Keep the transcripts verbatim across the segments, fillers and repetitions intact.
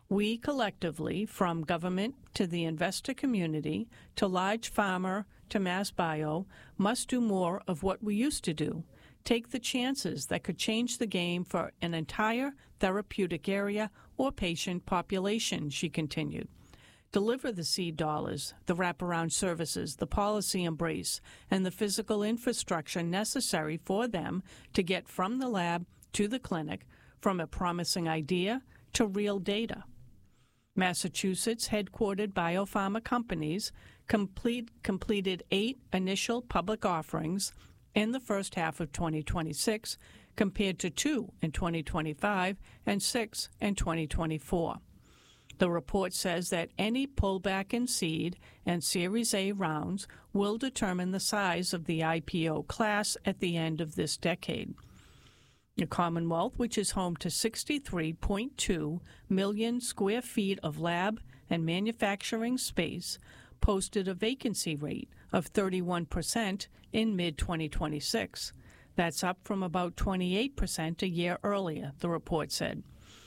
We collectively, from government to the investor community, to large pharma, to mass bio, must do more of what we used to do. Take the chances that could change the game for an entire therapeutic area or patient population, she continued. Deliver the seed dollars, the wraparound services, the policy embrace, and the physical infrastructure necessary for them to get from the lab to the clinic, from a promising idea to real data. Massachusetts headquartered biopharma companies complete, completed eight initial public offerings in the first half of twenty twenty-six, compared to two in twenty twenty-five and six in twenty twenty-four. The report says that any pullback in seed and Series A rounds will determine the size of the I P O class at the end of this decade. The Commonwealth, which is home to sixty-three point two million square feet of lab and manufacturing space, posted a vacancy rate of thirty-one percent in mid twenty twenty-six. That's up from about twenty-eight percent a year earlier, the report said.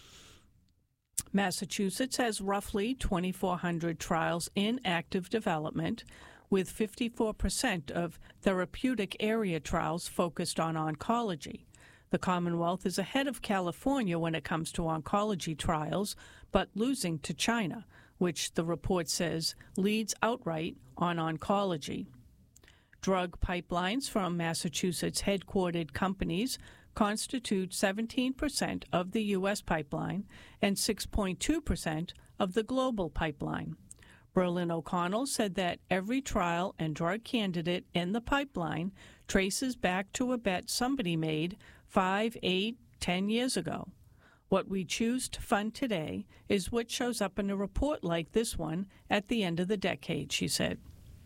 Massachusetts has roughly twenty-four hundred trials in active development, with fifty-four percent of therapeutic area trials focused on oncology. The Commonwealth is ahead of California when it comes to oncology trials, but losing to China, which the report says leads outright on oncology. Drug pipelines from Massachusetts headquartered companies constitute seventeen percent of the U S pipeline and six point two percent of the global pipeline. Berlin O'Connell said that every trial and drug candidate in the pipeline traces back to a bet somebody made five, eight, ten years ago. What we choose to fund today is what shows up in a report like this one at the end of the decade, she said.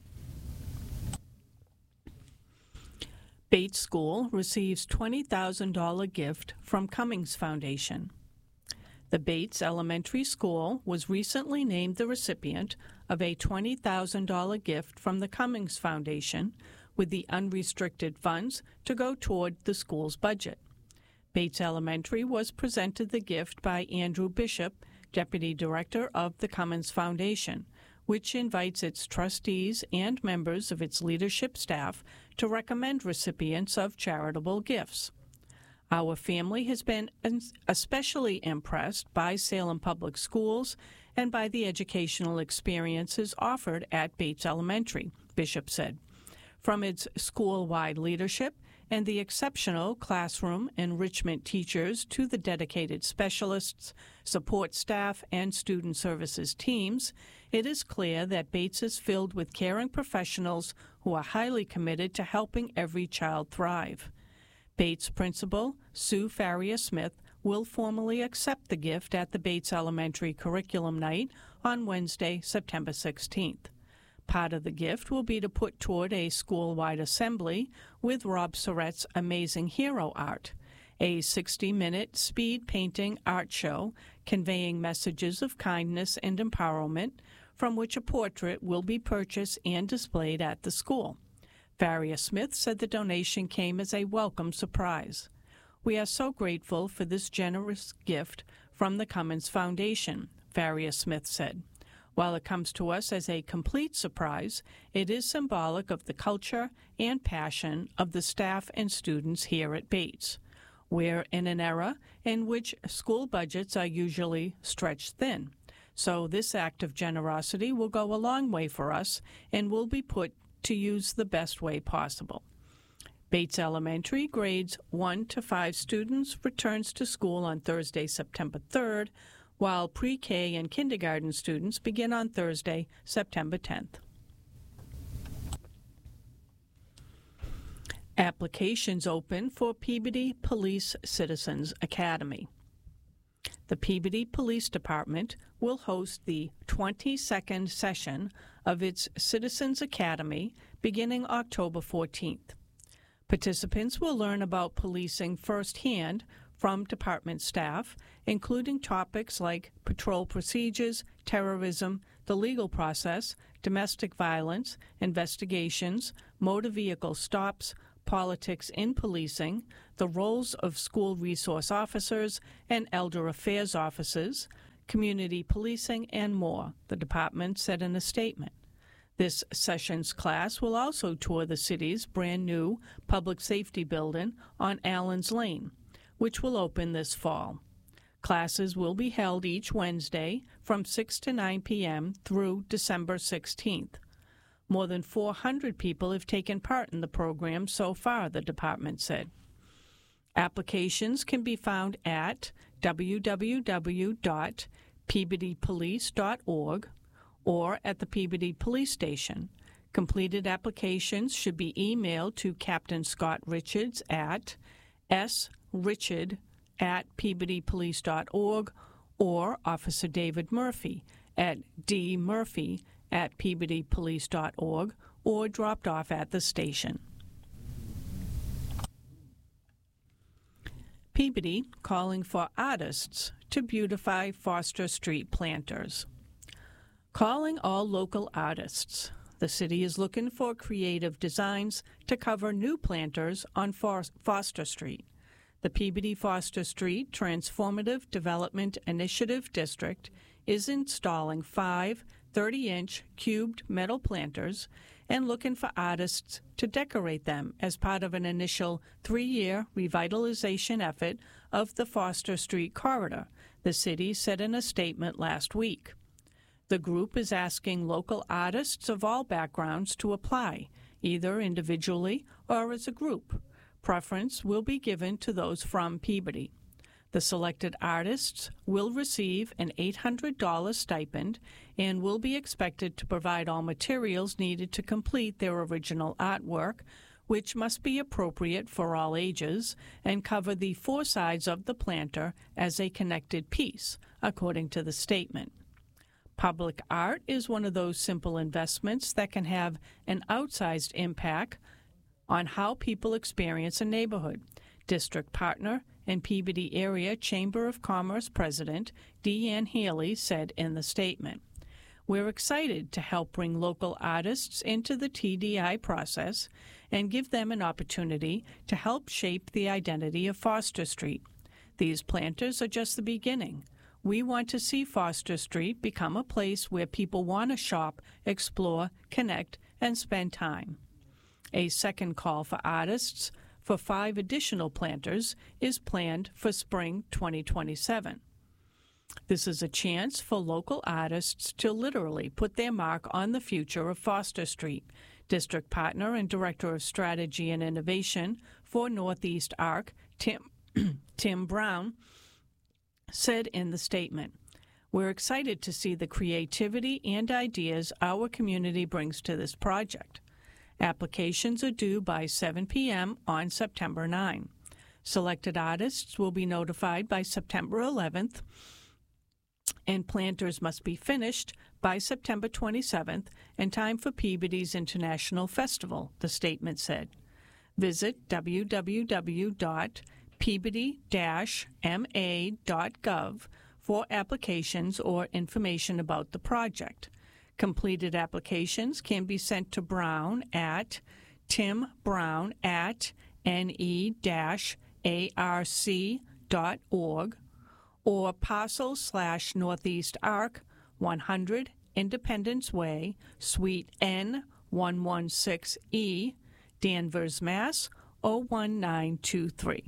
Bates School receives twenty thousand dollars gift from Cummings Foundation. The Bates Elementary School was recently named the recipient of a twenty thousand dollars gift from the Cummings Foundation, with the unrestricted funds to go toward the school's budget. Bates Elementary was presented the gift by Andrew Bishop, Deputy Director of the Cummings Foundation, which invites its trustees and members of its leadership staff to recommend recipients of charitable gifts. Our family has been especially impressed by Salem Public Schools and by the educational experiences offered at Bates Elementary, Bishop said. From its school-wide leadership and the exceptional classroom enrichment teachers to the dedicated specialists, support staff, and student services teams, it is clear that Bates is filled with caring professionals who are highly committed to helping every child thrive. Bates principal Sue Farrier-Smith will formally accept the gift at the Bates Elementary Curriculum Night on Wednesday, September sixteenth. Part of the gift will be to put toward a school-wide assembly with Rob Surrett's Amazing Hero Art, a sixty-minute speed painting art show conveying messages of kindness and empowerment, from which a portrait will be purchased and displayed at the school. Farrier-Smith said the donation came as a welcome surprise. We are so grateful for this generous gift from the Cummings Foundation, Farrier-Smith said. While it comes to us as a complete surprise, it is symbolic of the culture and passion of the staff and students here at Bates. We're in an era in which school budgets are usually stretched thin, so this act of generosity will go a long way for us and will be put to use the best way possible. Bates Elementary, grades one to five students, returns to school on Thursday, September third, while pre-K and kindergarten students begin on Thursday, September tenth. Applications open for Peabody Police Citizens Academy. The Peabody Police Department will host the twenty-second session of its Citizens Academy beginning October fourteenth. Participants will learn about policing firsthand from department staff, including topics like patrol procedures, terrorism, the legal process, domestic violence, investigations, motor vehicle stops, politics in policing, the roles of school resource officers and elder affairs officers, community policing, and more, the department said in a statement. This sessions class will also tour the city's brand-new public safety building on Allens Lane, which will open this fall. Classes will be held each Wednesday from six to nine p.m. through December sixteenth. More than four hundred people have taken part in the program so far, the department said. Applications can be found at w w w dot peabody police dot org or at the Peabody Police Station. Completed applications should be emailed to Captain Scott Richards at srichard at peabody police dot org or Officer David Murphy at dmurphy at peabody police dot org or dropped off at the station. Peabody calling for artists to beautify Foster Street planters. Calling all local artists. The city is looking for creative designs to cover new planters on Foster Street. The Peabody Foster Street Transformative Development Initiative District is installing five thirty-inch cubed metal planters and looking for artists to decorate them as part of an initial three-year revitalization effort of the Foster Street corridor, the city said in a statement last week. The group is asking local artists of all backgrounds to apply, either individually or as a group. Preference will be given to those from Peabody. The selected artists will receive an eight hundred dollars stipend and will be expected to provide all materials needed to complete their original artwork, which must be appropriate for all ages and cover the four sides of the planter as a connected piece, according to the statement. Public art is one of those simple investments that can have an outsized impact on how people experience a neighborhood, district partner and Peabody Area Chamber of Commerce President Deanne Haley said in the statement. We're excited to help bring local artists into the T D I process and give them an opportunity to help shape the identity of Foster Street. These planters are just the beginning. We want to see Foster Street become a place where people want to shop, explore, connect, and spend time. A second call for artists for five additional planters is planned for spring twenty twenty-seven. This is a chance for local artists to literally put their mark on the future of Foster Street. District Partner and Director of Strategy and Innovation for Northeast Arc, Tim, Tim Brown, said in the statement, "We're excited to see the creativity and ideas our community brings to this project. Applications are due by seven p.m. on September ninth. Selected artists will be notified by September eleventh, and planters must be finished by September twenty-seventh in time for Peabody's International Festival," the statement said. Visit w w w dot peabody dash m a dot gov for applications or information about the project. Completed applications can be sent to Brown at timbrown at n e dash a r c dot org or parcel slash Northeast Arc, one hundred Independence Way, Suite N one sixteen E, Danvers, Mass. oh one nine two three.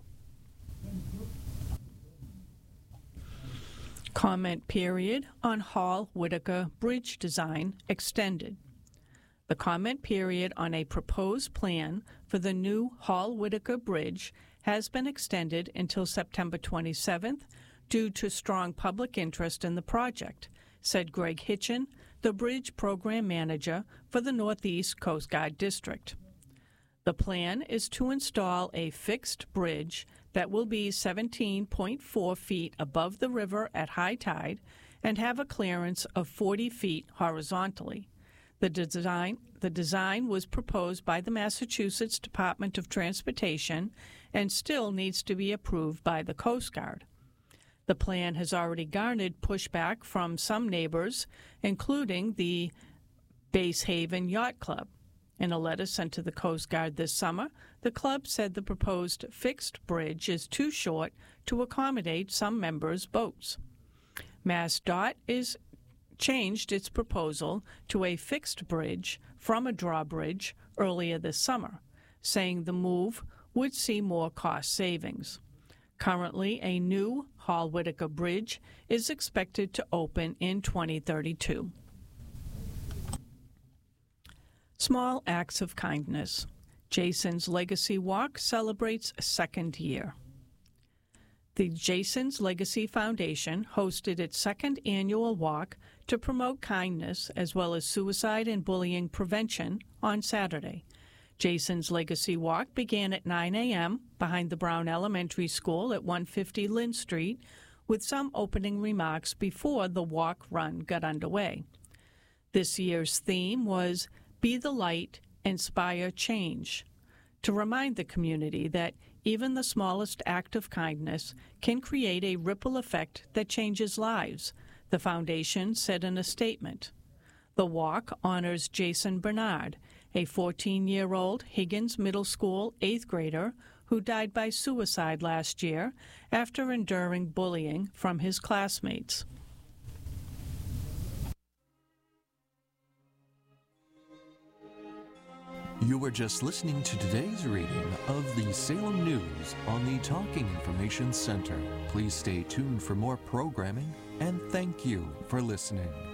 Comment period on Hall-Whitaker Bridge design extended. The comment period on a proposed plan for the new Hall-Whitaker Bridge has been extended until September twenty-seventh due to strong public interest in the project, said Greg Hitchen, the Bridge Program Manager for the Northeast Coast Guard District. The plan is to install a fixed bridge that will be seventeen point four feet above the river at high tide and have a clearance of forty feet horizontally. The design, the design was proposed by the Massachusetts Department of Transportation and still needs to be approved by the Coast Guard. The plan has already garnered pushback from some neighbors, including the Base Haven Yacht Club. In a letter sent to the Coast Guard this summer, the club said the proposed fixed bridge is too short to accommodate some members' boats. MassDOT is changed its proposal to a fixed bridge from a drawbridge earlier this summer, saying the move would see more cost savings. Currently, a new Hall-Whitaker Bridge is expected to open in twenty thirty-two. Small acts of kindness. Jason's Legacy Walk celebrates a second year. The Jason's Legacy Foundation hosted its second annual walk to promote kindness as well as suicide and bullying prevention on Saturday. Jason's Legacy Walk began at nine a.m. behind the Brown Elementary School at one fifty Lynn Street, with some opening remarks before the walk run got underway. This year's theme was Be the Light, Inspire Change, to remind the community that even the smallest act of kindness can create a ripple effect that changes lives, the foundation said in a statement. The walk honors Jason Bernard, a fourteen-year-old Higgins Middle School eighth grader who died by suicide last year after enduring bullying from his classmates. You were just listening to today's reading of the Salem News on the Talking Information Center. Please stay tuned for more programming, and thank you for listening.